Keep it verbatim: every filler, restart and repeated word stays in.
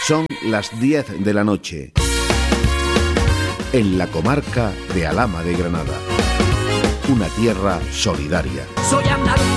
Son las diez de la noche. En la comarca de Alhama de Granada. Una tierra solidaria. Soy andaluz.